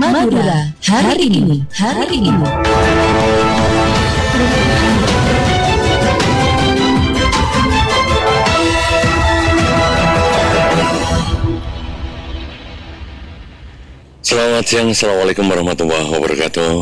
Madura hari ini. Selamat siang, Assalamualaikum warahmatullahi wabarakatuh.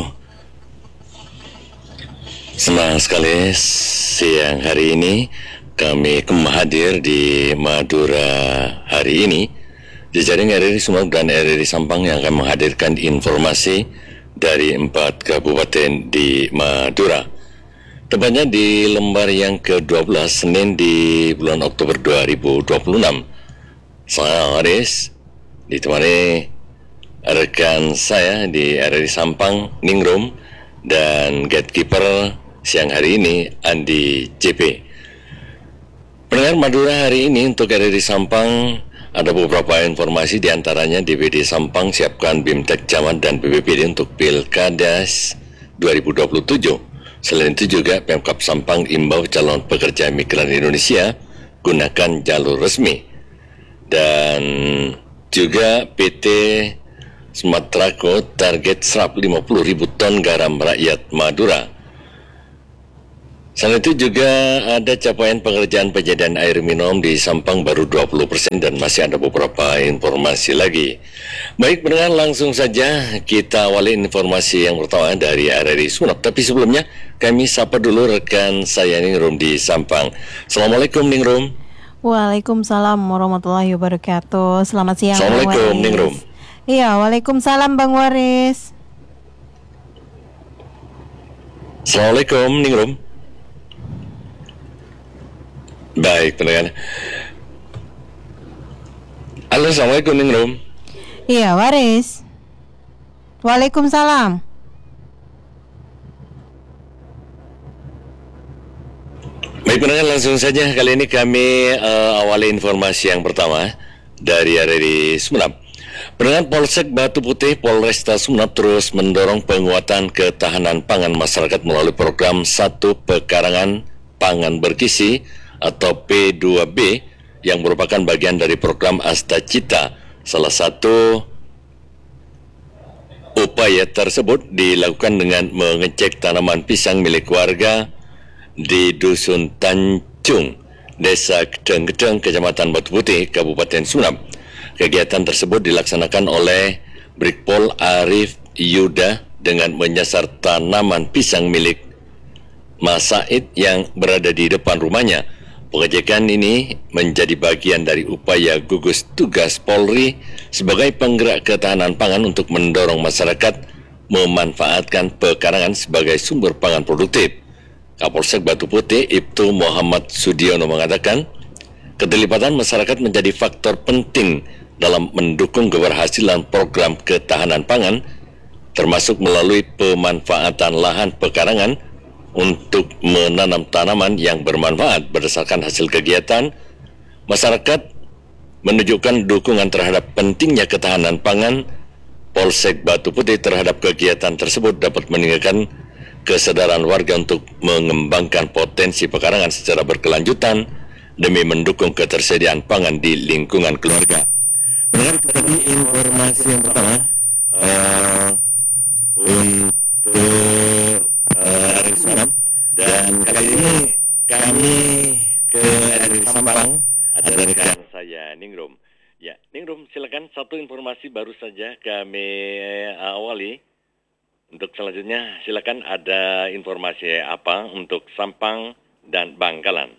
Senang sekali siang hari ini kami kembali hadir di Madura hari ini. Jejaring RRI Sumeneb dan RRI Sampang yang akan menghadirkan informasi dari 4 kabupaten di Madura. Tepatnya di lembar yang ke-12 Senin di bulan Oktober 2026. Saya Aris, ditemani rekan saya di RRI Sampang, Ningrum, dan gatekeeper siang hari ini, Andi JP. Pendengar Madura hari ini untuk RRI Sampang, ada beberapa informasi diantaranya DPD Sampang siapkan BIMTEK Camat dan BPPD untuk Pilkadas 2027. Selain itu juga Pemkab Sampang imbau calon pekerja migran Indonesia gunakan jalur resmi. Dan juga PT Sumaterako target serap 50.000 ton garam rakyat Madura. Selain itu juga ada capaian pengerjaan penyediaan air minum di Sampang baru 20% dan masih ada beberapa informasi lagi. Baik pendengar, langsung saja kita awali informasi yang pertama dari RRI Sumeneb. Tapi sebelumnya kami sapa dulu rekan saya Ningrum di Sampang. Assalamualaikum Ningrum. Waalaikumsalam warahmatullahi wabarakatuh. Selamat siang. Assalamualaikum Ningrum. Iya, waalaikumsalam Bang Waris. Assalamualaikum Ningrum. Baik pendengar. Halo, Assalamualaikum Ningrum. Iya, Waris. Waalaikumsalam. Baik pendengar, langsung saja kali ini kami awali informasi yang pertama dari RRI Sumeneb. Pendengar, Polsek Batu Putih Polresta Sumeneb terus mendorong penguatan ketahanan pangan masyarakat melalui program Satu Pekarangan Pangan Bergizi atau P2B yang merupakan bagian dari program Asta Cita. Salah satu upaya tersebut dilakukan dengan mengecek tanaman pisang milik warga di Dusun Tanjung, Desa Gedeng-Gedeng, Kecamatan Batu Putih, Kabupaten Sumeneb. Kegiatan tersebut dilaksanakan oleh Brigpol Arif Yuda dengan menyasar tanaman pisang milik Mas Said yang berada di depan rumahnya. Pengecekan ini menjadi bagian dari upaya gugus tugas Polri sebagai penggerak ketahanan pangan untuk mendorong masyarakat memanfaatkan pekarangan sebagai sumber pangan produktif. Kapolsek Batu Putih Ibtu Muhammad Sudiono mengatakan, keterlibatan masyarakat menjadi faktor penting dalam mendukung keberhasilan program ketahanan pangan, termasuk melalui pemanfaatan lahan pekarangan untuk menanam tanaman yang bermanfaat. Berdasarkan hasil kegiatan, masyarakat menunjukkan dukungan terhadap pentingnya ketahanan pangan. Polsek Batu Putih terhadap kegiatan tersebut dapat meningkatkan kesadaran warga untuk mengembangkan potensi pekarangan secara berkelanjutan demi mendukung ketersediaan pangan di lingkungan keluarga. Benar, itu tadi informasi yang pertama untuk RRI Sumeneb. Dan kali ini kami ke RRI Sampang, ada rekan saya Ningrum. Ya, Ningrum, silakan satu informasi baru saja kami awali. Untuk selanjutnya silakan ada informasi apa untuk Sampang dan Bangkalan.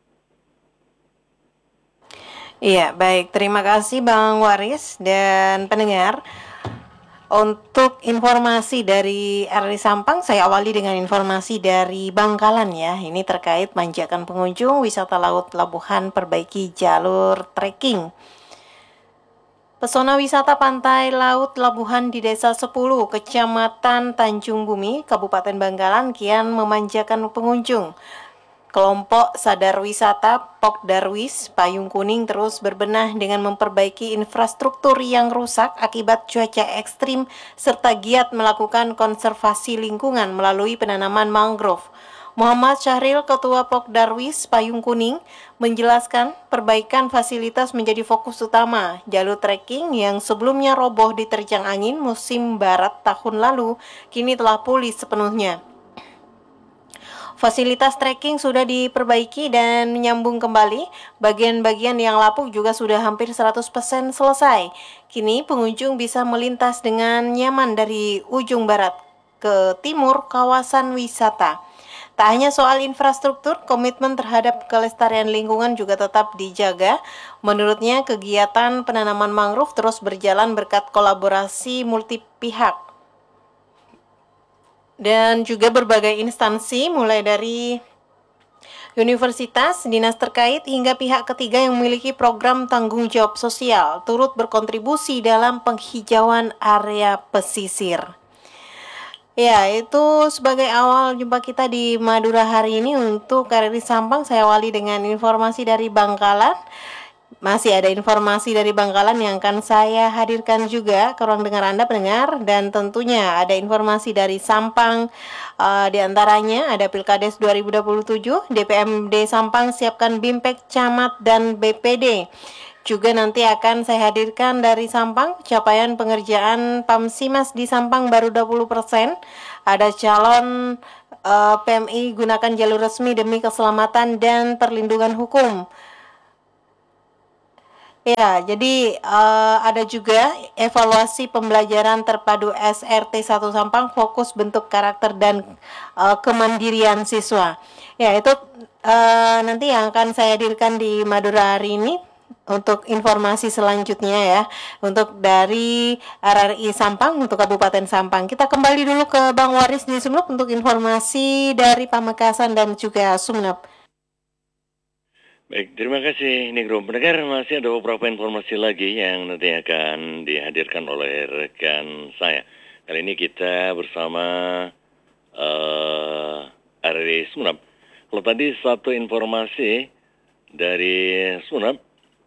Iya, baik. Terima kasih Bang Waris dan pendengar. Untuk informasi dari RRI Sampang, saya awali dengan informasi dari Bangkalan ya. Ini terkait manjakan pengunjung wisata laut Labuhan, perbaiki jalur trekking. Pesona wisata pantai laut Labuhan di Desa 10, Kecamatan Tanjung Bumi, Kabupaten Bangkalan kian memanjakan pengunjung. Kelompok Sadar Wisata Pok Darwis Payung Kuning terus berbenah dengan memperbaiki infrastruktur yang rusak akibat cuaca ekstrim serta giat melakukan konservasi lingkungan melalui penanaman mangrove. Muhammad Syahril, Ketua Pokdarwis Payung Kuning, menjelaskan perbaikan fasilitas menjadi fokus utama. Jalur trekking yang sebelumnya roboh diterjang angin musim barat tahun lalu, kini telah pulih sepenuhnya. Fasilitas trekking sudah diperbaiki dan menyambung kembali. Bagian-bagian yang lapuk juga sudah hampir 100% selesai. Kini pengunjung bisa melintas dengan nyaman dari ujung barat ke timur kawasan wisata. Tak hanya soal infrastruktur, komitmen terhadap kelestarian lingkungan juga tetap dijaga. Menurutnya, kegiatan penanaman mangrove terus berjalan berkat kolaborasi multi pihak dan juga berbagai instansi, mulai dari universitas, dinas terkait, hingga pihak ketiga yang memiliki program tanggung jawab sosial, turut berkontribusi dalam penghijauan area pesisir. Ya, itu sebagai awal jumpa kita di Madura hari ini. Untuk RRI Sampang, saya awali dengan informasi dari Bangkalan. Masih ada informasi dari Bangkalan yang akan saya hadirkan juga ke ruang dengar Anda pendengar, dan tentunya ada informasi dari Sampang, di antaranya ada Pilkades 2027, DPMD Sampang siapkan Bimpek Camat dan BPD. Juga nanti akan saya hadirkan dari Sampang, capaian pengerjaan Pamsimas di Sampang baru 20%. Ada calon PMI gunakan jalur resmi demi keselamatan dan perlindungan hukum. Ya, jadi ada juga evaluasi pembelajaran terpadu SRT 1 Sampang, fokus bentuk karakter dan kemandirian siswa. Ya, itu nanti yang akan saya hadirkan di Madura hari ini. Untuk informasi selanjutnya ya, untuk dari RRI Sampang, untuk Kabupaten Sampang. Kita kembali dulu ke Bang Waris di Sumeneb untuk informasi dari Pamekasan dan juga Sumeneb. Baik, terima kasih Nigro. Pendengar, masih ada beberapa informasi lagi yang nanti akan dihadirkan oleh rekan saya. Kali ini kita bersama RRI Sumeneb. Kalau tadi satu informasi dari Sumeneb,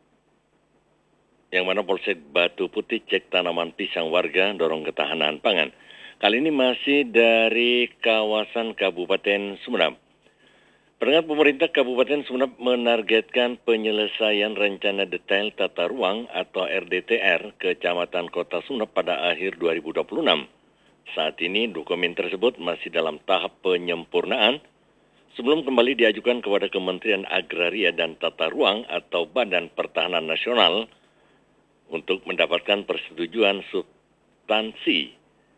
yang mana Polsek Batu Putih cek tanaman pisang warga dorong ketahanan pangan. Kali ini masih dari kawasan Kabupaten Sumeneb. Pendengar, pemerintah Kabupaten Sumeneb menargetkan penyelesaian rencana detail tata ruang atau RDTR Kecamatan Kota Sumeneb pada akhir 2026. Saat ini dokumen tersebut masih dalam tahap penyempurnaan sebelum kembali diajukan kepada Kementerian Agraria dan Tata Ruang atau Badan Pertahanan Nasional untuk mendapatkan persetujuan substansi.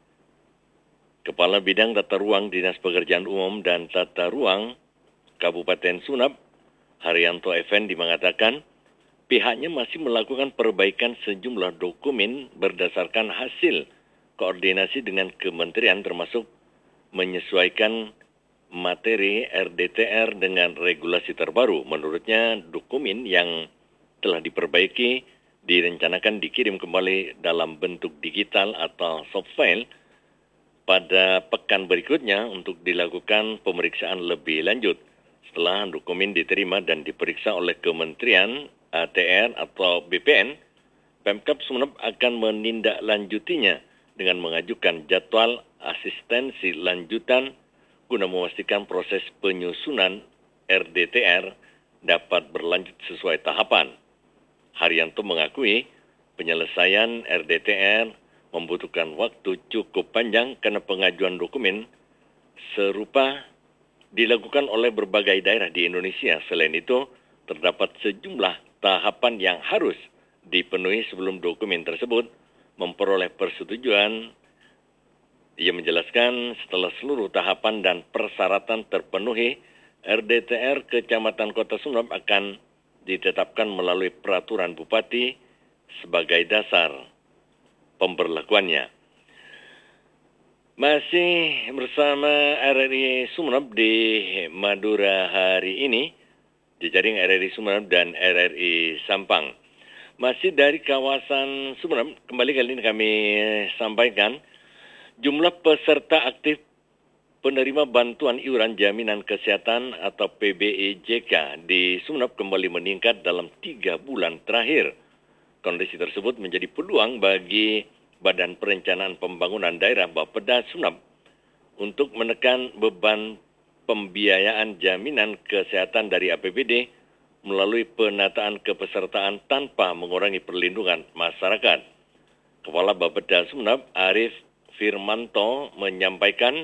Kepala Bidang Tata Ruang Dinas Pekerjaan Umum dan Tata Ruang Kabupaten Sumeneb, Haryanto Effendi mengatakan pihaknya masih melakukan perbaikan sejumlah dokumen berdasarkan hasil koordinasi dengan kementerian, termasuk menyesuaikan materi RDTR dengan regulasi terbaru. Menurutnya, dokumen yang telah diperbaiki direncanakan dikirim kembali dalam bentuk digital atau soft file pada pekan berikutnya untuk dilakukan pemeriksaan lebih lanjut. Setelah dokumen diterima dan diperiksa oleh Kementerian ATR atau BPN, Pemkab Sumeneb akan menindaklanjutinya dengan mengajukan jadwal asistensi lanjutan guna memastikan proses penyusunan RDTR dapat berlanjut sesuai tahapan. Haryanto mengakui penyelesaian RDTR membutuhkan waktu cukup panjang karena pengajuan dokumen serupa dilakukan oleh berbagai daerah di Indonesia. Selain itu, terdapat sejumlah tahapan yang harus dipenuhi sebelum dokumen tersebut memperoleh persetujuan. Ia menjelaskan setelah seluruh tahapan dan persyaratan terpenuhi, RDTR Kecamatan Kota Sumeneb akan ditetapkan melalui peraturan Bupati sebagai dasar pemberlakuannya. Masih bersama RRI Sumeneb di Madura hari ini, jejaring RRI Sumeneb dan RRI Sampang. Masih dari kawasan Sumeneb, kembali kali ini kami sampaikan jumlah peserta aktif penerima bantuan iuran jaminan kesehatan atau PBIJK di Sumeneb kembali meningkat dalam 3 bulan terakhir. Kondisi tersebut menjadi peluang bagi Badan Perencanaan Pembangunan Daerah Bapeda Sumeneb untuk menekan beban pembiayaan jaminan kesehatan dari APBD melalui penataan kepesertaan tanpa mengurangi perlindungan masyarakat. Kepala Bapeda Sumeneb, Arif Firmanto, menyampaikan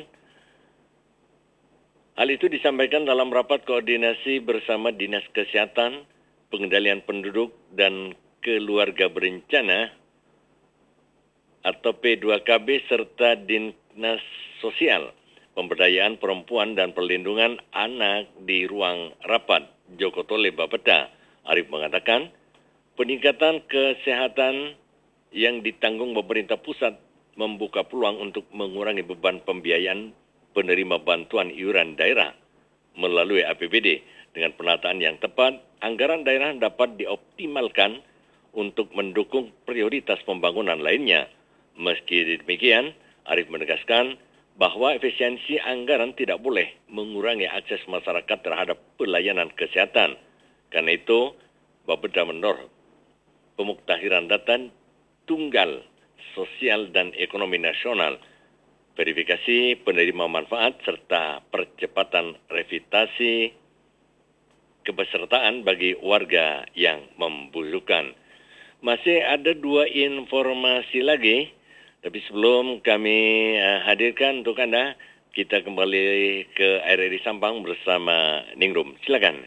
hal itu disampaikan dalam rapat koordinasi bersama Dinas Kesehatan, Pengendalian Penduduk dan Keluarga Berencana atau P2KB serta Dinas Sosial, Pemberdayaan Perempuan dan Perlindungan Anak di ruang rapat Joko Tole Bapeda. Arif mengatakan, peningkatan kesehatan yang ditanggung pemerintah pusat membuka peluang untuk mengurangi beban pembiayaan penerima bantuan iuran daerah melalui APBD. Dengan penataan yang tepat, anggaran daerah dapat dioptimalkan untuk mendukung prioritas pembangunan lainnya. Meski demikian, Arif menegaskan bahwa efisiensi anggaran tidak boleh mengurangi akses masyarakat terhadap pelayanan kesehatan. Karena itu, Bapeda mendorong pemuktahiran data tunggal sosial dan ekonomi nasional, verifikasi penerima manfaat, serta percepatan revitalisasi kepesertaan bagi warga yang membutuhkan. Masih ada 2 informasi lagi, tapi sebelum kami hadirkan untuk Anda, kita kembali ke RRI Sampang bersama Ningrum. Silakan.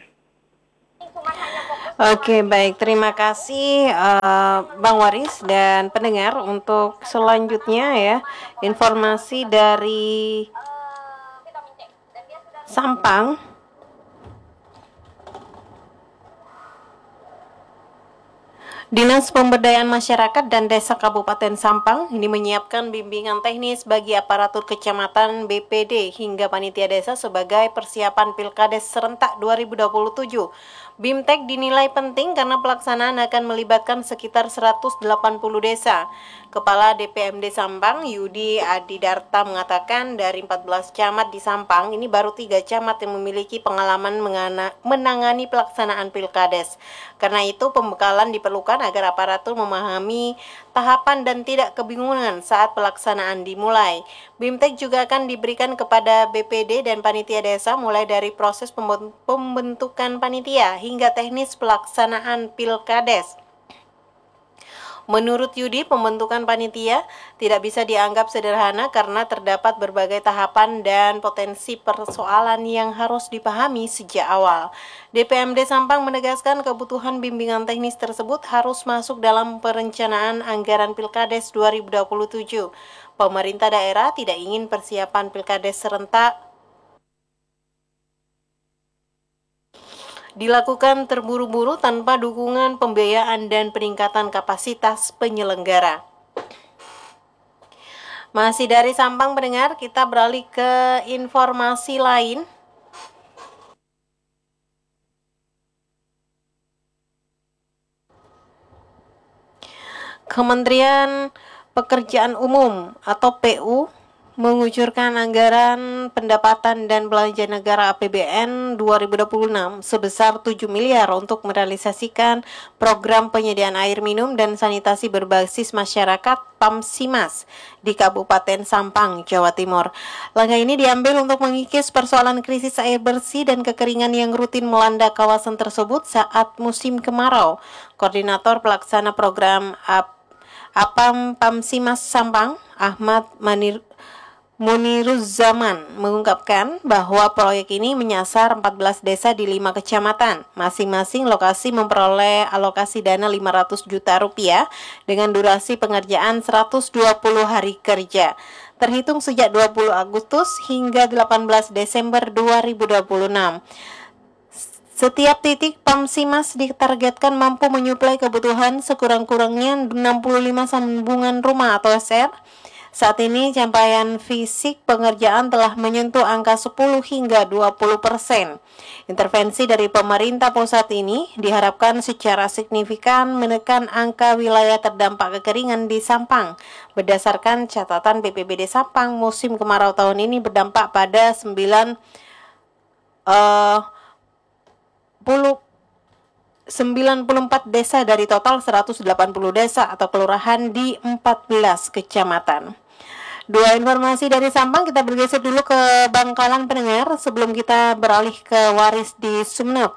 Oke, baik. Terima kasih Bang Waris dan pendengar. Untuk selanjutnya ya, informasi dari Sampang. Dinas Pemberdayaan Masyarakat dan Desa Kabupaten Sampang ini menyiapkan bimbingan teknis bagi aparatur kecamatan, BPD hingga panitia desa sebagai persiapan Pilkades serentak 2027. BIMTEK dinilai penting karena pelaksanaan akan melibatkan sekitar 180 desa. Kepala DPMD Sampang, Yudi Adidarta, mengatakan dari 14 camat di Sampang, ini baru 3 camat yang memiliki pengalaman menangani pelaksanaan Pilkades. Karena itu, pembekalan diperlukan agar aparatur memahami tahapan dan tidak kebingungan saat pelaksanaan dimulai. BIMTEK juga akan diberikan kepada BPD dan panitia desa mulai dari proses pembentukan panitia hingga teknis pelaksanaan Pilkades. Menurut Yudi, pembentukan panitia tidak bisa dianggap sederhana karena terdapat berbagai tahapan dan potensi persoalan yang harus dipahami sejak awal. DPMD Sampang menegaskan kebutuhan bimbingan teknis tersebut harus masuk dalam perencanaan anggaran Pilkades 2027. Pemerintah daerah tidak ingin persiapan Pilkades serentak dilakukan terburu-buru tanpa dukungan pembiayaan dan peningkatan kapasitas penyelenggara. Masih dari Sampang pendengar, kita beralih ke informasi lain. Kementerian Pekerjaan Umum atau PU mengucurkan anggaran pendapatan dan belanja negara APBN 2026 sebesar 7 miliar untuk merealisasikan program penyediaan air minum dan sanitasi berbasis masyarakat PAMSIMAS di Kabupaten Sampang, Jawa Timur. Langkah ini diambil untuk mengikis persoalan krisis air bersih dan kekeringan yang rutin melanda kawasan tersebut saat musim kemarau. Koordinator pelaksana program APAM PAMSIMAS Sampang, Ahmad Muniruzzaman, mengungkapkan bahwa proyek ini menyasar 14 desa di 5 kecamatan. Masing-masing lokasi memperoleh alokasi dana 500 juta rupiah dengan durasi pengerjaan 120 hari kerja. Terhitung sejak 20 Agustus hingga 18 Desember 2026. Setiap titik PAMSIMAS ditargetkan mampu menyuplai kebutuhan sekurang-kurangnya 65 sambungan rumah atau SR. Saat ini capaian fisik pengerjaan telah menyentuh angka 10 hingga 20%. Intervensi dari pemerintah pusat ini diharapkan secara signifikan menekan angka wilayah terdampak kekeringan di Sampang. Berdasarkan catatan BPBD Sampang, musim kemarau tahun ini berdampak pada 94 desa dari total 180 desa atau kelurahan di 14 kecamatan. Dua informasi dari Sampang, kita bergeser dulu ke Bangkalan pendengar sebelum kita beralih ke Waris di Sumeneb.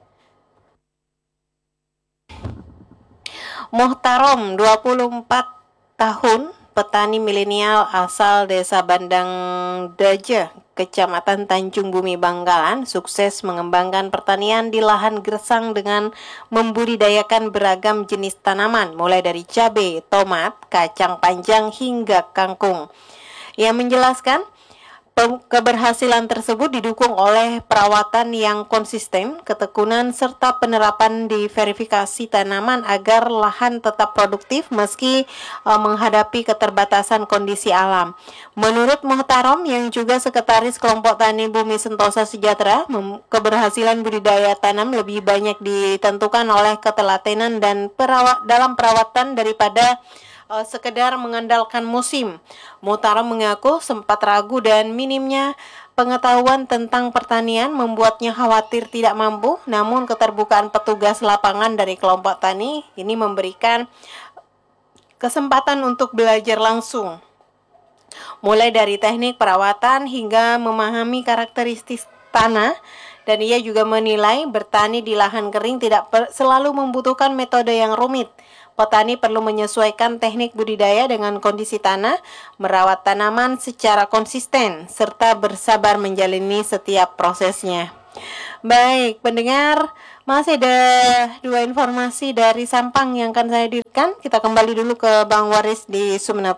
Muhtarom, 24 tahun, petani milenial asal Desa Bandang Daja, Kecamatan Tanjung Bumi Bangkalan, sukses mengembangkan pertanian di lahan gersang dengan membudidayakan beragam jenis tanaman, mulai dari cabai, tomat, kacang panjang hingga kangkung. Ia menjelaskan, keberhasilan tersebut didukung oleh perawatan yang konsisten, ketekunan, serta penerapan diverifikasi tanaman agar lahan tetap produktif meski menghadapi keterbatasan kondisi alam. Menurut Muhtarom yang juga sekretaris kelompok tani Bumi Sentosa Sejahtera, keberhasilan budidaya tanam lebih banyak ditentukan oleh ketelatenan dan dalam perawatan daripada sekedar mengandalkan musim. Muhtarom mengaku sempat ragu dan minimnya pengetahuan tentang pertanian membuatnya khawatir tidak mampu, namun keterbukaan petugas lapangan dari kelompok tani ini memberikan kesempatan untuk belajar langsung, mulai dari teknik perawatan hingga memahami karakteristik tanah. Dan ia juga menilai bertani di lahan kering tidak selalu membutuhkan metode yang rumit. Petani perlu menyesuaikan teknik budidaya dengan kondisi tanah, merawat tanaman secara konsisten, serta bersabar menjalani setiap prosesnya. Baik, pendengar, masih ada dua informasi dari Sampang yang akan saya hadirkan. Kita kembali dulu ke Bang Waris di Sumeneb.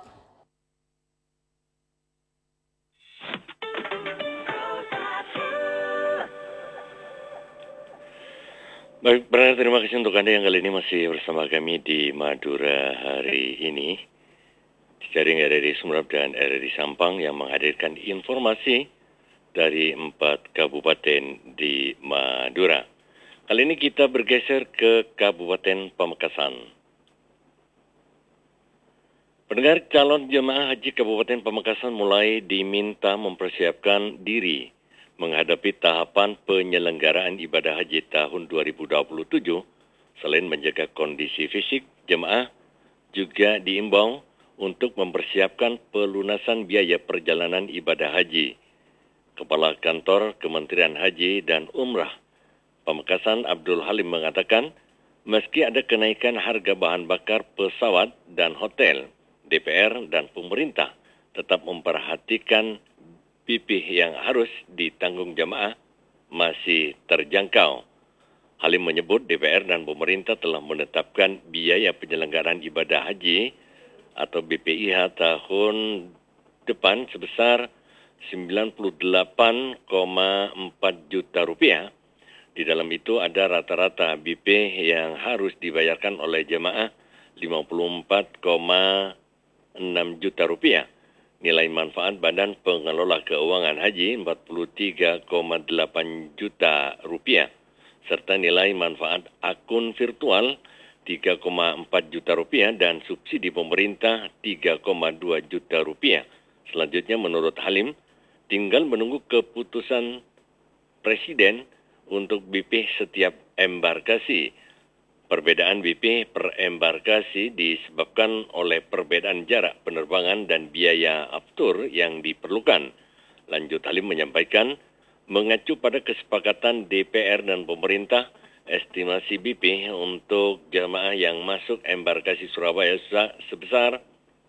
Baik, pendengar, terima kasih untuk Anda yang kali ini masih bersama kami di Madura hari ini. Jaring RRI Sumeneb dan RRI Sampang yang menghadirkan informasi dari 4 kabupaten di Madura. Kali ini kita bergeser ke Kabupaten Pamekasan. Pendengar, calon jemaah haji Kabupaten Pamekasan mulai diminta mempersiapkan diri menghadapi tahapan penyelenggaraan ibadah haji tahun 2027. Selain menjaga kondisi fisik, jemaah juga diimbau untuk mempersiapkan pelunasan biaya perjalanan ibadah haji. Kepala Kantor Kementerian Haji dan Umrah Pamekasan Abdul Halim mengatakan, meski ada kenaikan harga bahan bakar pesawat dan hotel, DPR dan pemerintah tetap memperhatikan BP yang harus ditanggung jemaah masih terjangkau. Halim menyebut DPR dan pemerintah telah menetapkan biaya penyelenggaraan ibadah haji atau BPIH tahun depan sebesar 98,4 juta rupiah. Di dalam itu ada rata-rata BP yang harus dibayarkan oleh jemaah 54,6 juta rupiah. Nilai manfaat Badan Pengelola Keuangan Haji 43,8 juta rupiah, serta nilai manfaat akun virtual 3,4 juta rupiah dan subsidi pemerintah 3,2 juta rupiah. Selanjutnya menurut Halim, tinggal menunggu keputusan Presiden untuk BP setiap embarkasi. Perbedaan BP per embarkasi disebabkan oleh perbedaan jarak penerbangan dan biaya aftur yang diperlukan. Lanjut Halim menyampaikan, mengacu pada kesepakatan DPR dan pemerintah, estimasi BP untuk jemaah yang masuk embarkasi Surabaya sebesar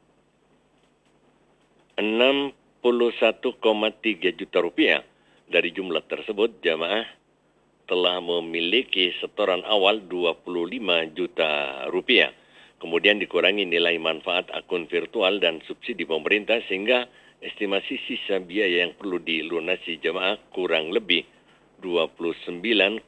61,3 juta rupiah. Dari jumlah tersebut, jemaah telah memiliki setoran awal 25 juta rupiah. Kemudian dikurangi nilai manfaat akun virtual dan subsidi pemerintah sehingga estimasi sisa biaya yang perlu dilunasi jemaah kurang lebih 29,7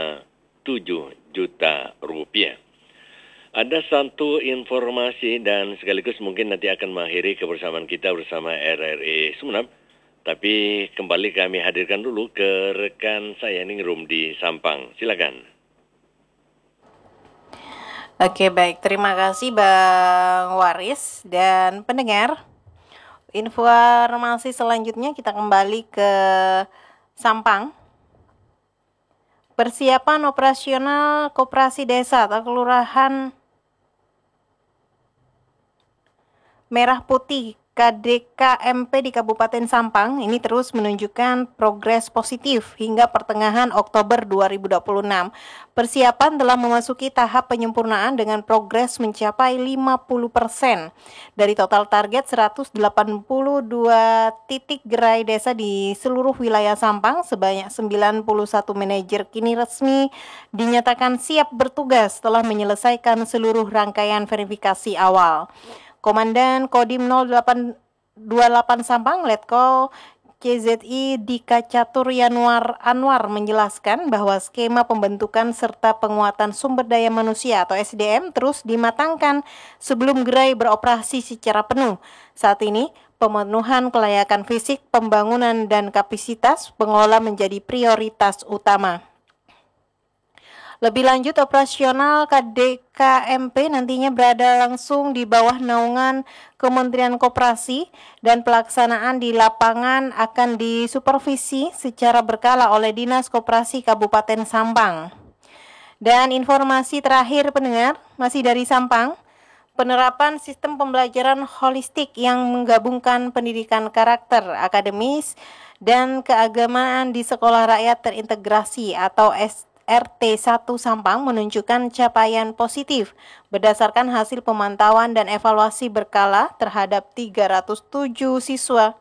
juta rupiah. Ada satu informasi dan sekaligus mungkin nanti akan mengakhiri kebersamaan kita bersama RRI Sumeneb. Tapi kembali kami hadirkan dulu ke rekan saya Ningrum di Sampang. Silakan. Oke, baik. Terima kasih Bang Waris dan pendengar. Informasi selanjutnya kita kembali ke Sampang. Persiapan operasional Koperasi Desa atau Kelurahan Merah Putih KDKMP di Kabupaten Sampang ini terus menunjukkan progres positif hingga pertengahan Oktober 2026. Persiapan telah memasuki tahap penyempurnaan dengan progres mencapai 50%. Dari total target 182 titik gerai desa di seluruh wilayah Sampang, sebanyak 91 manajer kini resmi dinyatakan siap bertugas setelah menyelesaikan seluruh rangkaian verifikasi awal. Komandan Kodim 0828 Sampang, Letkol CZI Dika Catur Yanwar Anwar menjelaskan bahwa skema pembentukan serta penguatan sumber daya manusia atau SDM terus dimatangkan sebelum gerai beroperasi secara penuh. Saat ini, pemenuhan kelayakan fisik, pembangunan, dan kapasitas pengelola menjadi prioritas utama. Lebih lanjut, operasional KDKMP nantinya berada langsung di bawah naungan Kementerian Koperasi dan pelaksanaan di lapangan akan disupervisi secara berkala oleh Dinas Koperasi Kabupaten Sampang. Dan informasi terakhir pendengar, masih dari Sampang, penerapan sistem pembelajaran holistik yang menggabungkan pendidikan karakter, akademis, dan keagamaan di Sekolah Rakyat Terintegrasi atau RT1 Sampang menunjukkan capaian positif berdasarkan hasil pemantauan dan evaluasi berkala terhadap 307 siswa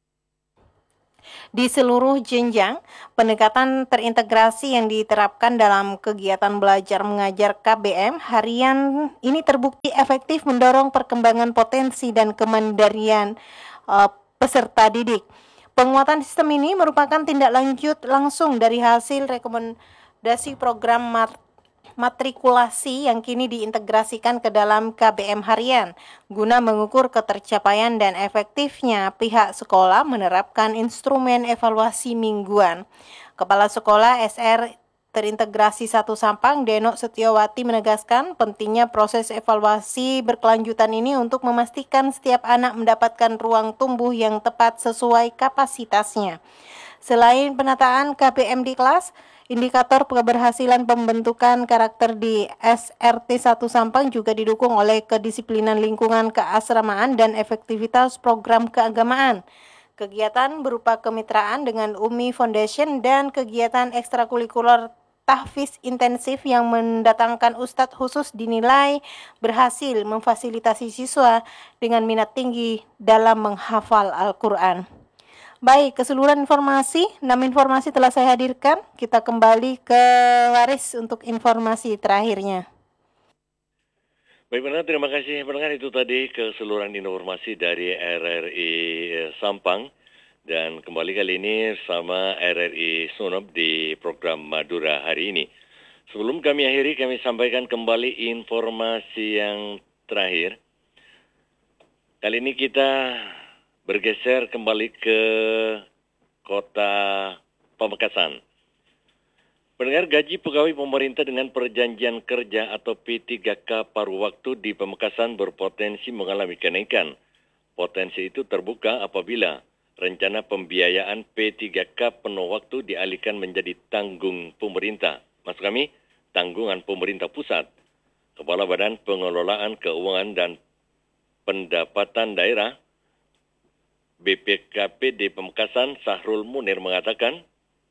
di seluruh jenjang. Pendekatan terintegrasi yang diterapkan dalam kegiatan belajar mengajar KBM harian ini terbukti efektif mendorong perkembangan potensi dan kemandirian peserta didik. Penguatan sistem ini merupakan tindak lanjut langsung dari hasil rekomendasi program matrikulasi yang kini diintegrasikan ke dalam KBM harian guna mengukur ketercapaian dan efektifnya pihak sekolah menerapkan instrumen evaluasi mingguan. Kepala Sekolah SR Terintegrasi 1 Sampang, Denok Setiawati menegaskan pentingnya proses evaluasi berkelanjutan ini untuk memastikan setiap anak mendapatkan ruang tumbuh yang tepat sesuai kapasitasnya. Selain penataan KBM di kelas, indikator keberhasilan pembentukan karakter di SRT 1 Sampang juga didukung oleh kedisiplinan lingkungan keasramaan dan efektivitas program keagamaan. Kegiatan berupa kemitraan dengan UMI Foundation dan kegiatan ekstrakurikuler tahfiz intensif yang mendatangkan ustadz khusus dinilai berhasil memfasilitasi siswa dengan minat tinggi dalam menghafal Al-Quran. Baik, keseluruhan informasi, 6 informasi telah saya hadirkan. Kita kembali ke Waris untuk informasi terakhirnya. Baik benar, terima kasih pendengar. Itu tadi keseluruhan informasi dari RRI Sampang. Dan kembali kali ini sama RRI Sunob di program Madura hari ini. Sebelum kami akhiri, kami sampaikan kembali informasi yang terakhir. Kali ini kita bergeser kembali ke Kota Pamekasan. Pendengar, gaji pegawai pemerintah dengan perjanjian kerja atau P3K paruh waktu di Pamekasan berpotensi mengalami kenaikan. Potensi itu terbuka apabila rencana pembiayaan P3K penuh waktu dialihkan menjadi tanggung pemerintah. Maksud kami, tanggungan pemerintah pusat. Kepala Badan Pengelolaan Keuangan dan Pendapatan Daerah BPKP di Pamekasan, Sahrul Munir mengatakan,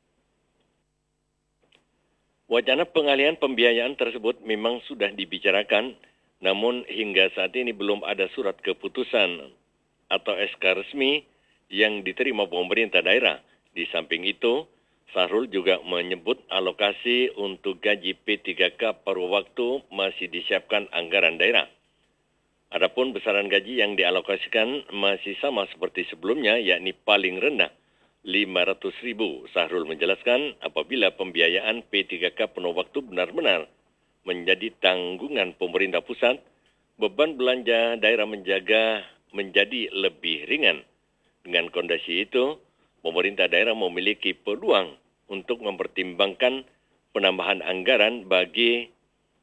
wacana pengalihan pembiayaan tersebut memang sudah dibicarakan, namun hingga saat ini belum ada surat keputusan atau SK resmi yang diterima pemerintah daerah. Di samping itu, Sahrul juga menyebut alokasi untuk gaji P3K paruh waktu masih disiapkan anggaran daerah. Adapun besaran gaji yang dialokasikan masih sama seperti sebelumnya, yakni paling rendah 500.000. Sahrul menjelaskan apabila pembiayaan P3K penuh waktu benar-benar menjadi tanggungan pemerintah pusat, beban belanja daerah menjadi lebih ringan. Dengan kondisi itu, pemerintah daerah memiliki peluang untuk mempertimbangkan penambahan anggaran bagi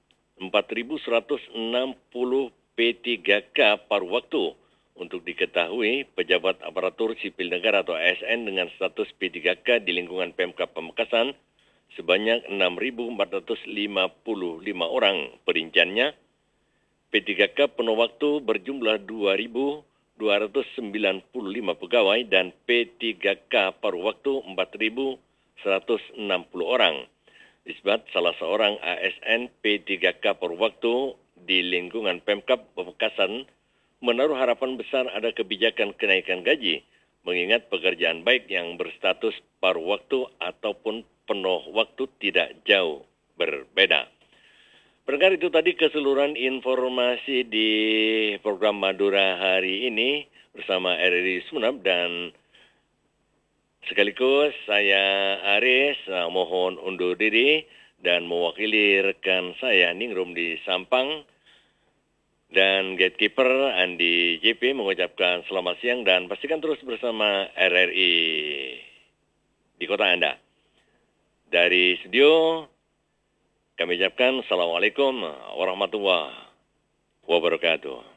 4.160 P3K paruh waktu. Untuk diketahui, pejabat aparatur sipil negara atau ASN dengan status P3K di lingkungan Pemkab Pamekasan sebanyak 6.455 orang. Perinciannya, P3K penuh waktu berjumlah 2.255 295 pegawai dan P3K paruh waktu 4.160 orang. Isbat salah seorang ASN P3K paruh waktu di lingkungan Pemkab Pamekasan menaruh harapan besar ada kebijakan kenaikan gaji, mengingat pekerjaan baik yang berstatus paruh waktu ataupun penuh waktu tidak jauh berbeda. Pendengar, itu tadi keseluruhan informasi di program Madura hari ini bersama RRI Sumeneb, dan sekaligus saya Aris mohon undur diri dan mewakili rekan saya Ningrum di Sampang dan gatekeeper Andi JP mengucapkan selamat siang dan pastikan terus bersama RRI di kota Anda. Dari studio kami ucapkan Assalamualaikum warahmatullahi wabarakatuh.